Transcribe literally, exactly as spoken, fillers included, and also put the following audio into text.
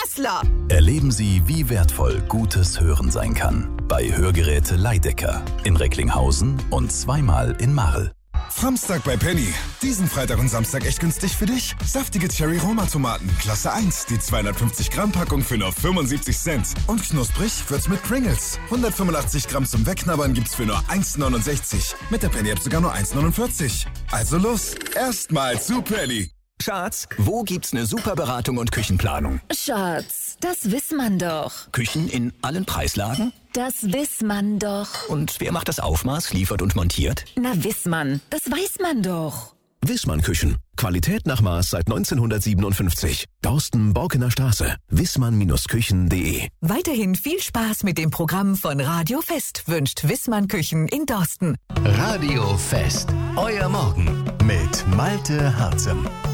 Basler. Erleben Sie, wie wertvoll gutes Hören sein kann. Bei Hörgeräte Leidecker in Recklinghausen und zweimal in Marl. Samstag bei Penny. Diesen Freitag und Samstag echt günstig für dich. Saftige Cherry-Roma-Tomaten, Klasse eins, die zweihundertfünfzig Gramm Packung für nur fünfundsiebzig Cent. Und knusprig wird's mit Pringles. hundertfünfundachtzig Gramm zum Wegknabbern gibt's für nur eins neunundsechzig. Mit der Penny-App sogar nur eins neunundvierzig. Also los, erstmal zu Penny. Schatz, wo gibt's eine super Beratung und Küchenplanung? Schatz, das weiß man doch. Küchen in allen Preislagen? Das weiß man doch. Und wer macht das Aufmaß, liefert und montiert? Na, weiß man, das weiß man doch. Wissmann Küchen. Qualität nach Maß seit neunzehnhundertsiebenundfünfzig. Dorsten, Borkener Straße. wissmann Küchen punkt de. Weiterhin viel Spaß mit dem Programm von Radio Fest wünscht Wissmann Küchen in Dorsten. Radio Fest. Euer Morgen mit Malte Harzem.